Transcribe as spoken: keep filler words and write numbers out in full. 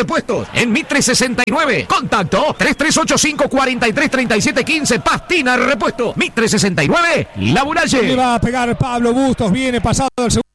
Repuestos en Mitre sesenta y nueve. Contacto tres tres ocho cinco cuatro tres tres siete uno cinco. Pastina Repuesto Mitre sesenta y nueve, La Muralle. Le va a pegar Pablo Bustos, viene pasado el segundo.